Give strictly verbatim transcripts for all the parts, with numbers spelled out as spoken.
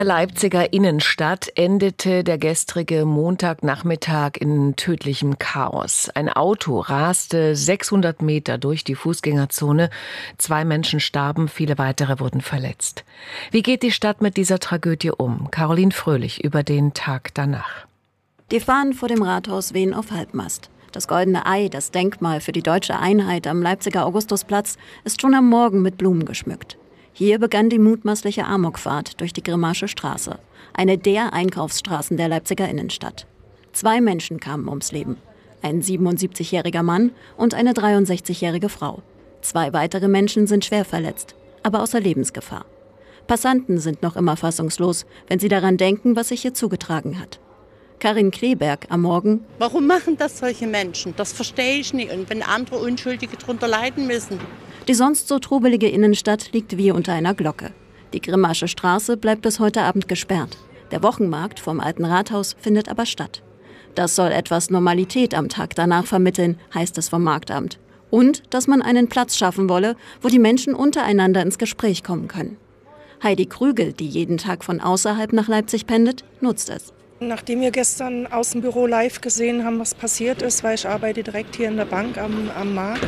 der Leipziger Innenstadt endete der gestrige Montagnachmittag in tödlichem Chaos. Ein Auto raste sechshundert Meter durch die Fußgängerzone. Zwei Menschen starben, viele weitere wurden verletzt. Wie geht die Stadt mit dieser Tragödie um? Caroline Fröhlich über den Tag danach. Die Fahnen vor dem Rathaus wehen auf Halbmast. Das Goldene Ei, das Denkmal für die deutsche Einheit am Leipziger Augustusplatz, ist schon am Morgen mit Blumen geschmückt. Hier begann die mutmaßliche Amokfahrt durch die Grimmasche Straße, eine der Einkaufsstraßen der Leipziger Innenstadt. Zwei Menschen kamen ums Leben, ein siebenundsiebzigjähriger Mann und eine dreiundsechzigjährige Frau. Zwei weitere Menschen sind schwer verletzt, aber außer Lebensgefahr. Passanten sind noch immer fassungslos, wenn sie daran denken, was sich hier zugetragen hat. Karin Kleberg am Morgen. Warum machen das solche Menschen? Das verstehe ich nicht. Und wenn andere Unschuldige drunter leiden müssen. Die sonst so trubelige Innenstadt liegt wie unter einer Glocke. Die Grimmasche Straße bleibt bis heute Abend gesperrt. Der Wochenmarkt vom Alten Rathaus findet aber statt. Das soll etwas Normalität am Tag danach vermitteln, heißt es vom Marktamt. Und, dass man einen Platz schaffen wolle, wo die Menschen untereinander ins Gespräch kommen können. Heidi Krügel, die jeden Tag von außerhalb nach Leipzig pendelt, nutzt es. Nachdem wir gestern aus dem Büro live gesehen haben, was passiert ist, weil ich arbeite direkt hier in der Bank am, am Markt.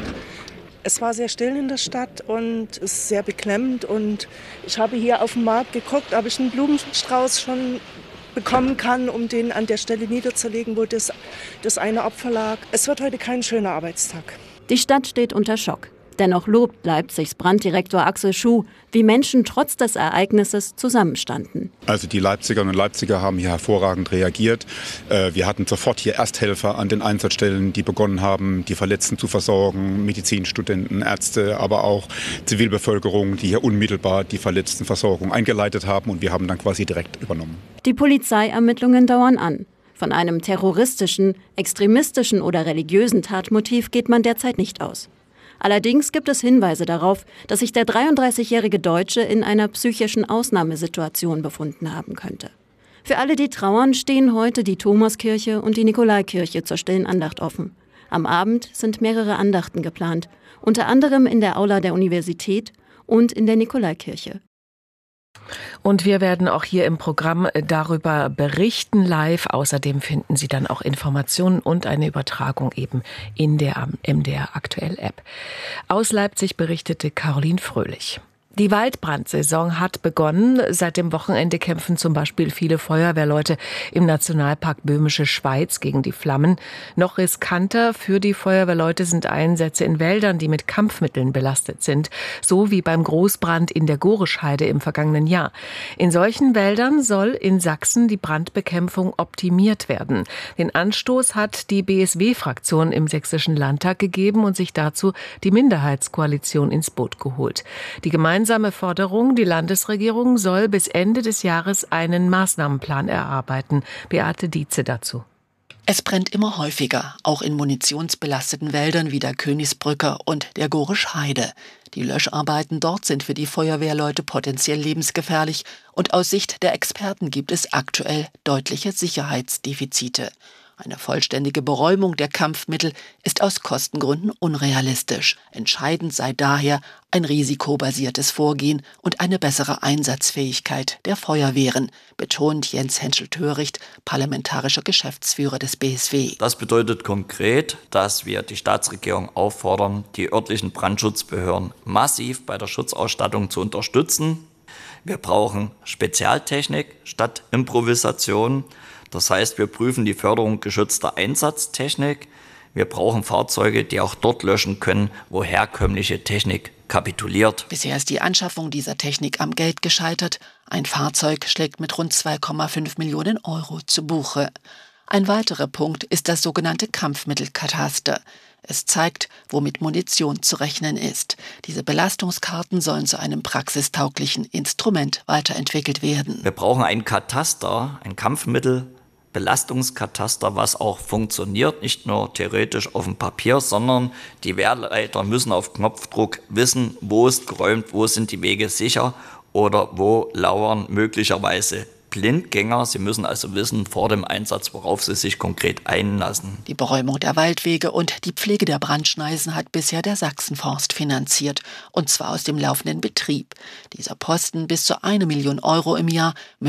Es war sehr still in der Stadt und es ist sehr beklemmend. Und ich habe hier auf dem Markt geguckt, ob ich einen Blumenstrauß schon bekommen kann, um den an der Stelle niederzulegen, wo das, das eine Opfer lag. Es wird heute kein schöner Arbeitstag. Die Stadt steht unter Schock. Dennoch lobt Leipzigs Branddirektor Axel Schuh, wie Menschen trotz des Ereignisses zusammenstanden. Also die Leipzigerinnen und Leipziger haben hier hervorragend reagiert. Wir hatten sofort hier Ersthelfer an den Einsatzstellen, die begonnen haben, die Verletzten zu versorgen, Medizinstudenten, Ärzte, aber auch Zivilbevölkerung, die hier unmittelbar die Verletztenversorgung eingeleitet haben, und wir haben dann quasi direkt übernommen. Die Polizeiermittlungen dauern an. Von einem terroristischen, extremistischen oder religiösen Tatmotiv geht man derzeit nicht aus. Allerdings gibt es Hinweise darauf, dass sich der dreiunddreißigjährige Deutsche in einer psychischen Ausnahmesituation befunden haben könnte. Für alle, die trauern, stehen heute die Thomaskirche und die Nikolaikirche zur stillen Andacht offen. Am Abend sind mehrere Andachten geplant, unter anderem in der Aula der Universität und in der Nikolaikirche. Und wir werden auch hier im Programm darüber berichten live. Außerdem finden Sie dann auch Informationen und eine Übertragung eben in der M D R Aktuell App. Aus Leipzig berichtete Caroline Fröhlich. Die Waldbrandsaison hat begonnen. Seit dem Wochenende kämpfen zum Beispiel viele Feuerwehrleute im Nationalpark Böhmische Schweiz gegen die Flammen. Noch riskanter für die Feuerwehrleute sind Einsätze in Wäldern, die mit Kampfmitteln belastet sind, so wie beim Großbrand in der Gorischheide im vergangenen Jahr. In solchen Wäldern soll in Sachsen die Brandbekämpfung optimiert werden. Den Anstoß hat die B S W-Fraktion im Sächsischen Landtag gegeben und sich dazu die Minderheitskoalition ins Boot geholt. Die Gemeinsame Gemeinsame Forderung, die Landesregierung soll bis Ende des Jahres einen Maßnahmenplan erarbeiten. Beate Dietze dazu. Es brennt immer häufiger, auch in munitionsbelasteten Wäldern wie der Königsbrücke und der Gorischheide. Die Löscharbeiten dort sind für die Feuerwehrleute potenziell lebensgefährlich und aus Sicht der Experten gibt es aktuell deutliche Sicherheitsdefizite. Eine vollständige Beräumung der Kampfmittel ist aus Kostengründen unrealistisch. Entscheidend sei daher ein risikobasiertes Vorgehen und eine bessere Einsatzfähigkeit der Feuerwehren, betont Jens Henschel-Töricht, parlamentarischer Geschäftsführer des B S W. Das bedeutet konkret, dass wir die Staatsregierung auffordern, die örtlichen Brandschutzbehörden massiv bei der Schutzausstattung zu unterstützen. Wir brauchen Spezialtechnik statt Improvisation. Das heißt, wir prüfen die Förderung geschützter Einsatztechnik. Wir brauchen Fahrzeuge, die auch dort löschen können, wo herkömmliche Technik kapituliert. Bisher ist die Anschaffung dieser Technik am Geld gescheitert. Ein Fahrzeug schlägt mit rund zwei Komma fünf Millionen Euro zu Buche. Ein weiterer Punkt ist das sogenannte Kampfmittelkataster. Es zeigt, womit Munition zu rechnen ist. Diese Belastungskarten sollen zu einem praxistauglichen Instrument weiterentwickelt werden. Wir brauchen ein Kataster, ein Kampfmittel. Belastungskataster, was auch funktioniert, nicht nur theoretisch auf dem Papier, sondern die Wehrleiter müssen auf Knopfdruck wissen, wo ist geräumt, wo sind die Wege sicher oder wo lauern möglicherweise Blindgänger. Sie müssen also wissen vor dem Einsatz, worauf sie sich konkret einlassen. Die Beräumung der Waldwege und die Pflege der Brandschneisen hat bisher der Sachsenforst finanziert, und zwar aus dem laufenden Betrieb. Dieser Posten bis zu eine Million Euro im Jahr